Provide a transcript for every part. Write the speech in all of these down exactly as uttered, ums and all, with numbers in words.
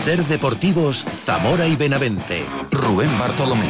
Ser Deportivos Zamora y Benavente. Rubén Bartolomé.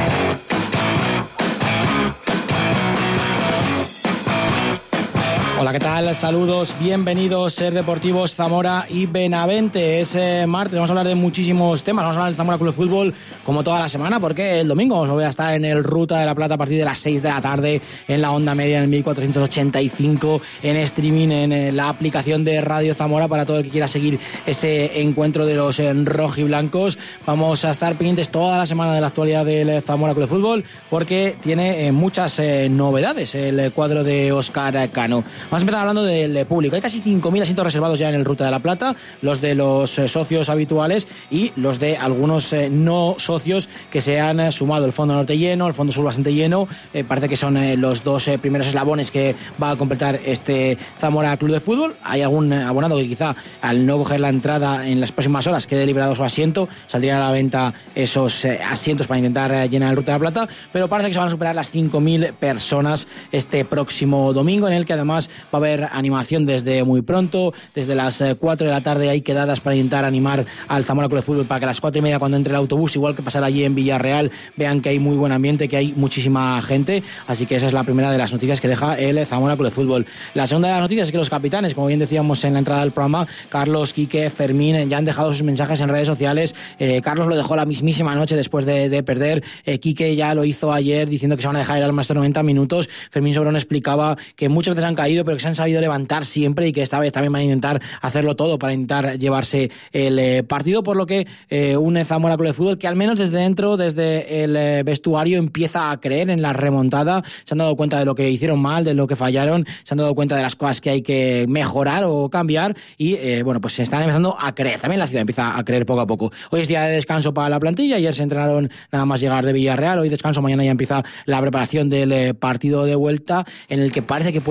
Hola, ¿qué tal? Saludos, bienvenidos, Ser Deportivos Zamora y Benavente. Es eh, martes, vamos a hablar de muchísimos temas. Vamos a hablar del Zamora Club de Fútbol como toda la semana, porque el domingo os voy a estar en el Ruta de la Plata a partir de las seis de la tarde en la onda media en el mil cuatrocientos ochenta y cinco, en streaming, en eh, la aplicación de Radio Zamora para todo el que quiera seguir ese encuentro de los eh, rojiblancos. Vamos a estar pendientes toda la semana de la actualidad del Zamora Club de Fútbol, porque tiene eh, muchas eh, novedades el cuadro de Óscar Cano. Vamos a empezar hablando del público. Hay casi cinco mil asientos reservados ya en el Ruta de la Plata, los de los eh, socios habituales y los de algunos eh, no socios que se han eh, sumado. El Fondo Norte lleno, el Fondo Sur bastante lleno. Eh, parece que son eh, los dos eh, primeros eslabones que va a completar este Zamora Club de Fútbol. Hay algún eh, abonado que quizá al no coger la entrada en las próximas horas quede liberado su asiento, saldrían a la venta esos eh, asientos para intentar eh, llenar el Ruta de la Plata, pero parece que se van a superar las cinco mil personas este próximo domingo, en el que además va a haber animación desde muy pronto, desde las cuatro de la tarde hay quedadas para intentar animar al Zamora Club de Fútbol para que a las cuatro y media, cuando entre el autobús, igual que pasará allí en Villarreal, vean que hay muy buen ambiente, que hay muchísima gente. Así que esa es la primera de las noticias que deja el Zamora Club de Fútbol. La segunda de las noticias es que los capitanes, como bien decíamos en la entrada del programa, Carlos, Quique, Fermín, ya han dejado sus mensajes en redes sociales. Eh, Carlos lo dejó la mismísima noche después de, de perder. Eh, Quique ya lo hizo ayer diciendo que se van a dejar ir al más de noventa minutos. Fermín Sobrón explicaba que muchas veces han caído, pero que se han sabido levantar siempre y que esta vez también van a intentar hacerlo todo para intentar llevarse el eh, partido, por lo que eh, un Zamora Club de Fútbol que al menos desde dentro, desde el eh, vestuario, empieza a creer en la remontada. Se han dado cuenta de lo que hicieron mal, de lo que fallaron, se han dado cuenta de las cosas que hay que mejorar o cambiar y eh, bueno, pues se están empezando a creer. También la ciudad empieza a creer poco a poco. Hoy es día de descanso para la plantilla, ayer se entrenaron nada más llegar de Villarreal, hoy descanso, mañana ya empieza la preparación del eh, partido de vuelta, en el que parece que